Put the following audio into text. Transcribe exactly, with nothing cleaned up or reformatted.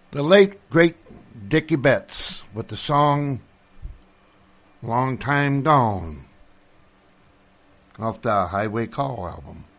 The late, great Dickie Betts with the song Long Time Gone off the Highway Call album.